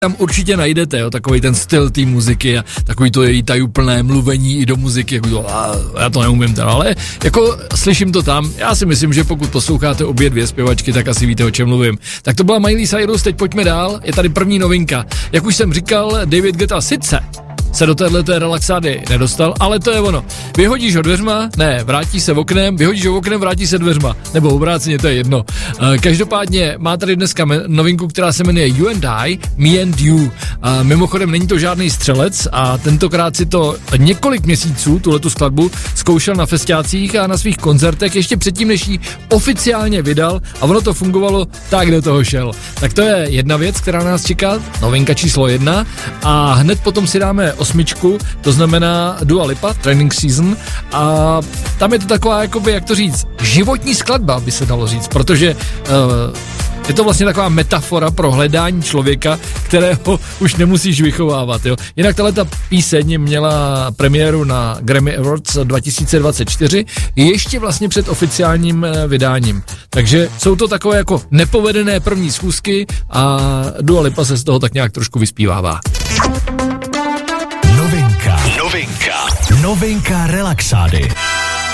tam určitě najdete, jo, takový ten styl té muziky a takový to její tajuplné mluvení i do muziky, jako to, já to neumím teda, ale jako slyším to tam, já si myslím, že pokud posloucháte obě dvě zpěvačky, tak asi víte, o čem mluvím. Tak to byla Miley Cyrus, teď pojďme dál, je tady první novinka. Jak už jsem říkal, David Guetta sice se do téhleté relaxády nedostal, ale to je ono. Vyhodíš ho dveřma, ne, vrátí se oknem, vyhodíš ho oknem, vrátí se dveřma, nebo obráceně, to je jedno. Každopádně má tady dneska novinku, která se jmenuje You and I, Me and You. Mimochodem není to žádný střelec a tentokrát si to několik měsíců, tuhletu skladbu, zkoušel na festiácích a na svých koncertech, ještě předtím, než ji oficiálně vydal a ono to fungovalo tak, do toho šel. Tak to je jedna věc, která nás čeká, novinka číslo 1 a hned potom si dáme 8, to znamená Dua Lipa, Training Season a tam je to taková, jakoby, jak to říct, životní skladba, by se dalo říct, protože je to vlastně taková metafora pro hledání člověka, kterého už nemusíš vychovávat, jo. Jinak tahleta píseň měla premiéru na Grammy Awards 2024, ještě vlastně před oficiálním vydáním. Takže jsou to takové jako nepovedené první schůzky a Dua Lipa se z toho tak nějak trošku vyspívává. Novinka relaxády.